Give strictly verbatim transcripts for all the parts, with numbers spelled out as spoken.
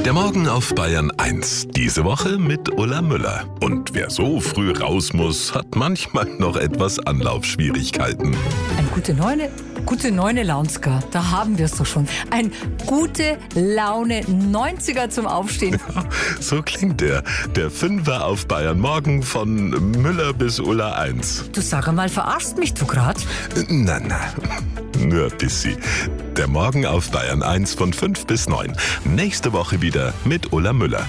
Der Morgen auf Bayern eins. Diese Woche mit Ulla Müller. Und wer so früh raus muss, hat manchmal noch etwas Anlaufschwierigkeiten. Ein gute Neune, gute Neune Launska, da haben wir es doch schon. Ein gute Laune neunziger zum Aufstehen. Ja, so klingt der. Der Fünfer auf Bayern Morgen von Müller bis Ulla eins. Du sag einmal, verarschst mich du grad? Na, na, nur ein bisschen. Der Morgen auf Bayern eins von fünf bis neun. Nächste Woche wieder mit Ulla Müller.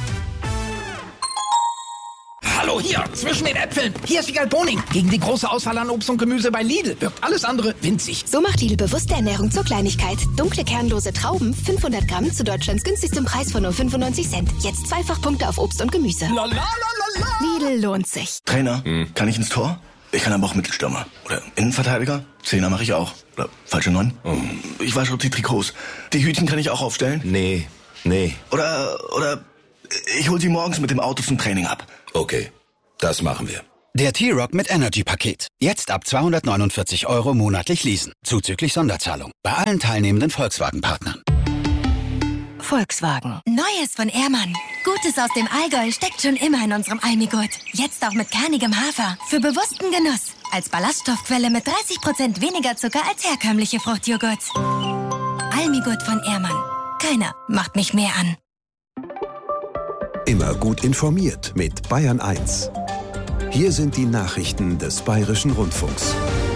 Hallo, hier, zwischen den Äpfeln. Hier ist Wiegald Boning. Gegen die große Auswahl an Obst und Gemüse bei Lidl wirkt alles andere winzig. So macht Lidl bewusste Ernährung zur Kleinigkeit. Dunkle, kernlose Trauben, fünfhundert Gramm zu Deutschlands günstigstem Preis von nur fünfundneunzig Cent. Jetzt zweifach Punkte auf Obst und Gemüse. La, la, la, la, la. Lidl lohnt sich. Trainer, hm. kann ich ins Tor? Ich kann aber auch Mittelstürmer. Oder Innenverteidiger. Zehner mache ich auch. Oder falsche Neun. Oh. Ich wasche die Trikots. Die Hütchen kann ich auch aufstellen. Nee, nee. Oder, oder ich hol sie morgens mit dem Auto zum Training ab. Okay, das machen wir. Der T-Rock mit Energy-Paket. Jetzt ab zweihundertneunundvierzig Euro monatlich leasen. Zuzüglich Sonderzahlung. Bei allen teilnehmenden Volkswagen-Partnern. Volkswagen. Neues von Ehrmann. Gutes aus dem Allgäu steckt schon immer in unserem Almigurt. Jetzt auch mit kernigem Hafer. Für bewussten Genuss. Als Ballaststoffquelle mit dreißig Prozent weniger Zucker als herkömmliche Fruchtjoghurts. Almigurt von Ehrmann. Keiner macht mich mehr an. Immer gut informiert mit Bayern eins. Hier sind die Nachrichten des Bayerischen Rundfunks.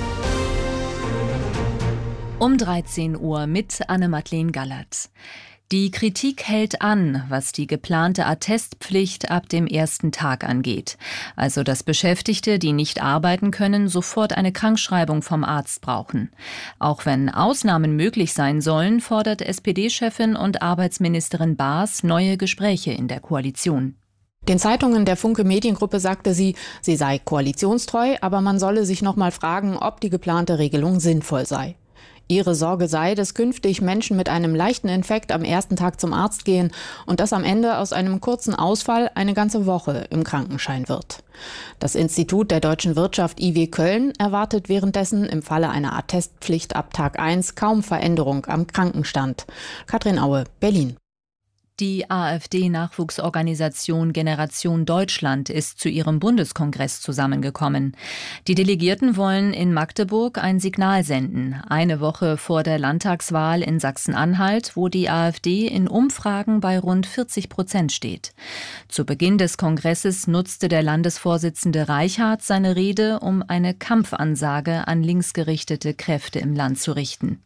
Um dreizehn Uhr mit Anne-Madeleine Gallert. Die Kritik hält an, was die geplante Attestpflicht ab dem ersten Tag angeht. Also dass Beschäftigte, die nicht arbeiten können, sofort eine Krankschreibung vom Arzt brauchen. Auch wenn Ausnahmen möglich sein sollen, fordert S P D-Chefin und Arbeitsministerin Baas neue Gespräche in der Koalition. Den Zeitungen der Funke Mediengruppe sagte sie, sie sei koalitionstreu, aber man solle sich noch mal fragen, ob die geplante Regelung sinnvoll sei. Ihre Sorge sei, dass künftig Menschen mit einem leichten Infekt am ersten Tag zum Arzt gehen und dass am Ende aus einem kurzen Ausfall eine ganze Woche im Krankenschein wird. Das Institut der deutschen Wirtschaft I W Köln erwartet währenddessen im Falle einer Attestpflicht ab Tag eins kaum Veränderung am Krankenstand. Katrin Aue, Berlin. Die AfD-Nachwuchsorganisation Generation Deutschland ist zu ihrem Bundeskongress zusammengekommen. Die Delegierten wollen in Magdeburg ein Signal senden, eine Woche vor der Landtagswahl in Sachsen-Anhalt, wo die AfD in Umfragen bei rund vierzig Prozent steht. Zu Beginn des Kongresses nutzte der Landesvorsitzende Reichhardt seine Rede, um eine Kampfansage an linksgerichtete Kräfte im Land zu richten.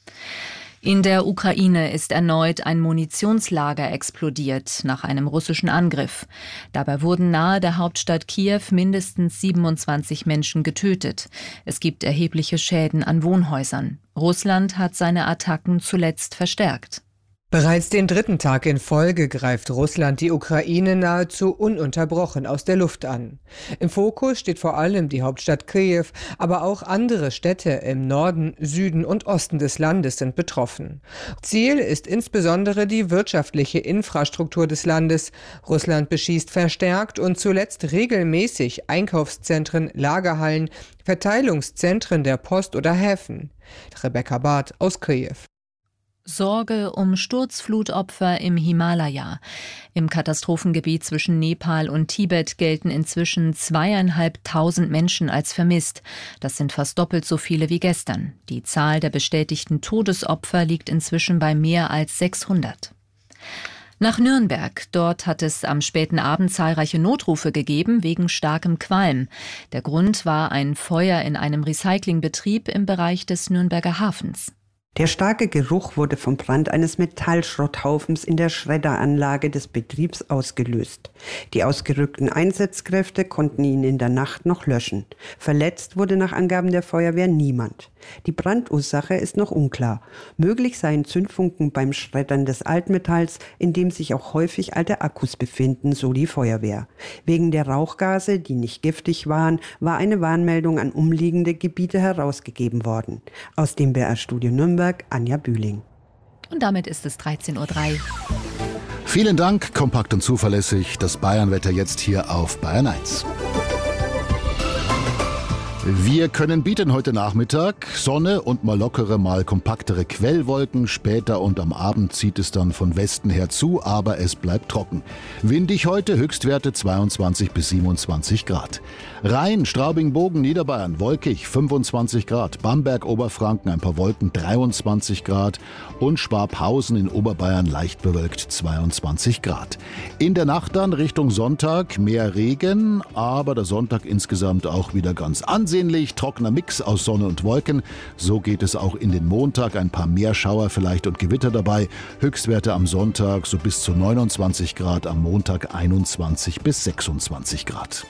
In der Ukraine ist erneut ein Munitionslager explodiert nach einem russischen Angriff. Dabei wurden nahe der Hauptstadt Kiew mindestens siebenundzwanzig Menschen getötet. Es gibt erhebliche Schäden an Wohnhäusern. Russland hat seine Attacken zuletzt verstärkt. Bereits den dritten Tag in Folge greift Russland die Ukraine nahezu ununterbrochen aus der Luft an. Im Fokus steht vor allem die Hauptstadt Kiew, aber auch andere Städte im Norden, Süden und Osten des Landes sind betroffen. Ziel ist insbesondere die wirtschaftliche Infrastruktur des Landes. Russland beschießt verstärkt und zuletzt regelmäßig Einkaufszentren, Lagerhallen, Verteilungszentren der Post oder Häfen. Rebecca Barth aus Kiew. Sorge um Sturzflutopfer im Himalaya. Im Katastrophengebiet zwischen Nepal und Tibet gelten inzwischen zweieinhalbtausend Menschen als vermisst. Das sind fast doppelt so viele wie gestern. Die Zahl der bestätigten Todesopfer liegt inzwischen bei mehr als sechshundert. Nach Nürnberg. Dort hat es am späten Abend zahlreiche Notrufe gegeben wegen starkem Qualm. Der Grund war ein Feuer in einem Recyclingbetrieb im Bereich des Nürnberger Hafens. Der starke Geruch wurde vom Brand eines Metallschrotthaufens in der Schredderanlage des Betriebs ausgelöst. Die ausgerückten Einsatzkräfte konnten ihn in der Nacht noch löschen. Verletzt wurde nach Angaben der Feuerwehr niemand. Die Brandursache ist noch unklar. Möglich seien Zündfunken beim Schreddern des Altmetalls, in dem sich auch häufig alte Akkus befinden, so die Feuerwehr. Wegen der Rauchgase, die nicht giftig waren, war eine Warnmeldung an umliegende Gebiete herausgegeben worden. Aus dem B R-Studio Nürnberg, Anja Bühling. Und damit ist es dreizehn Uhr drei. Vielen Dank, kompakt und zuverlässig. Das Bayernwetter jetzt hier auf Bayern eins. Wir können bieten heute Nachmittag. Sonne und mal lockere, mal kompaktere Quellwolken. Später und am Abend zieht es dann von Westen her zu, aber es bleibt trocken. Windig heute, Höchstwerte zweiundzwanzig bis siebenundzwanzig Grad. Rhein, Straubing, Bogen, Niederbayern, wolkig, fünfundzwanzig Grad. Bamberg, Oberfranken, ein paar Wolken, dreiundzwanzig Grad. Und Schwabhausen in Oberbayern, leicht bewölkt, zweiundzwanzig Grad. In der Nacht dann Richtung Sonntag mehr Regen, aber der Sonntag insgesamt auch wieder ganz ansehnlich. Trockener Mix aus Sonne und Wolken. So geht es auch in den Montag. Ein paar mehr Schauer vielleicht und Gewitter dabei. Höchstwerte am Sonntag so bis zu neunundzwanzig Grad, am Montag einundzwanzig bis sechsundzwanzig Grad.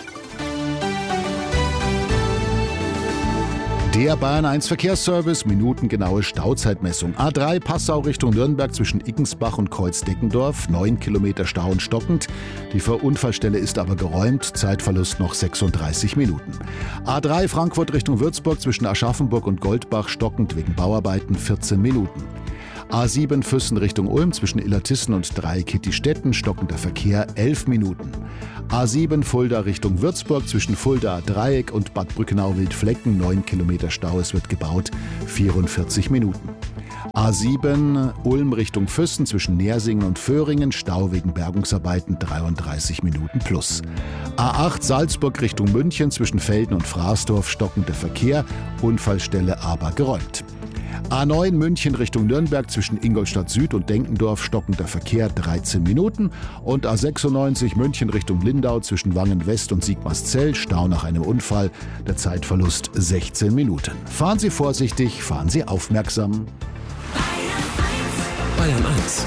Der Bayern eins Verkehrsservice, minutengenaue Stauzeitmessung. A drei Passau Richtung Nürnberg zwischen Iggensbach und Kreuz-Deckendorf, neun Kilometer Stau und stockend. Die Unfallstelle ist aber geräumt, Zeitverlust noch sechsunddreißig Minuten. A drei Frankfurt Richtung Würzburg zwischen Aschaffenburg und Goldbach stockend wegen Bauarbeiten, vierzehn Minuten. A sieben Füssen Richtung Ulm zwischen Illertissen und Dreieckittistetten, stockender Verkehr, elf Minuten. A sieben Fulda Richtung Würzburg zwischen Fulda Dreieck und Bad Brückenau-Wildflecken, neun Kilometer Stau, es wird gebaut, vierundvierzig Minuten. A sieben Ulm Richtung Füssen zwischen Nersingen und Föhringen, Stau wegen Bergungsarbeiten, dreiunddreißig Minuten plus. A acht Salzburg Richtung München zwischen Velden und Fraßdorf, stockender Verkehr, Unfallstelle aber geräumt. A neun München Richtung Nürnberg zwischen Ingolstadt Süd und Denkendorf, stockender Verkehr, dreizehn Minuten. Und A sechsundneunzig München Richtung Lindau zwischen Wangen West und Sigmarszell, Stau nach einem Unfall, der Zeitverlust sechzehn Minuten. Fahren Sie vorsichtig, fahren Sie aufmerksam. Bayern eins.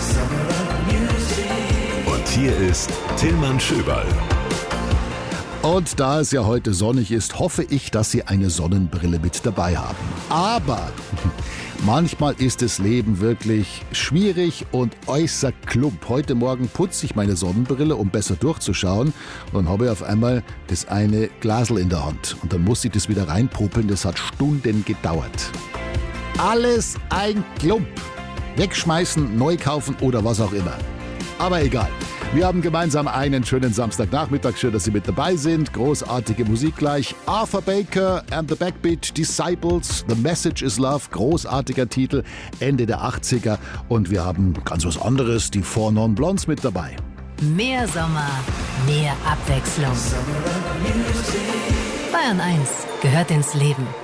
Und hier ist Tillmann Schöberl. Und da es ja heute sonnig ist, hoffe ich, dass Sie eine Sonnenbrille mit dabei haben. Aber manchmal ist das Leben wirklich schwierig und äußerst klump. Heute Morgen putze ich meine Sonnenbrille, um besser durchzuschauen. Und dann habe ich auf einmal das eine Glasl in der Hand. Und dann musste ich das wieder reinpopeln. Das hat Stunden gedauert. Alles ein Klump. Wegschmeißen, neu kaufen oder was auch immer. Aber egal. Wir haben gemeinsam einen schönen Samstagnachmittag. Schön, dass Sie mit dabei sind. Großartige Musik gleich. Arthur Baker and the Backbeat Disciples. The Message is Love. Großartiger Titel. Ende der achtziger. Und wir haben ganz was anderes. Die Four Non Blondes mit dabei. Mehr Sommer, mehr Abwechslung. Bayern eins gehört ins Leben.